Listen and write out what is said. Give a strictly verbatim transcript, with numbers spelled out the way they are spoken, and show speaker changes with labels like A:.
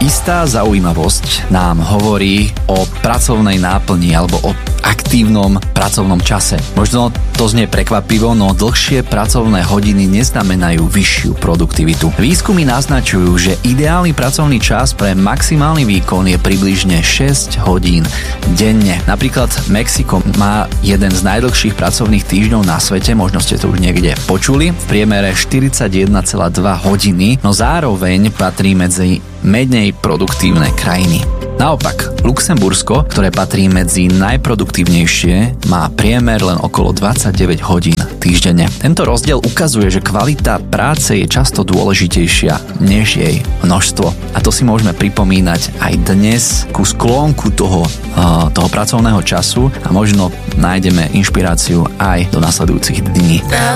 A: Istá zaujímavosť nám hovorí o pracovnej náplni alebo o aktívnom pracovnom čase. Možno to znie prekvapivo, no dlhšie pracovné hodiny neznamenajú vyššiu produktivitu. Výskumy naznačujú, že ideálny pracovný čas pre maximálny výkon je približne šesť hodín denne. Napríklad Mexiko má jeden z najdlhších pracovných týždňov na svete, možno ste to už niekde počuli, v priemere štyridsaťjeden celá dva hodiny, no zároveň patrí medzi menej produktívne krajiny. Naopak, Luxembursko, ktoré patrí medzi najproduktívnejšie, má priemer len okolo dvadsaťdeväť hodín týždenne. Tento rozdiel ukazuje, že kvalita práce je často dôležitejšia než jej množstvo. A to si môžeme pripomínať aj dnes ku sklonku toho, uh, toho pracovného času a možno nájdeme inšpiráciu aj do nasledujúcich dní.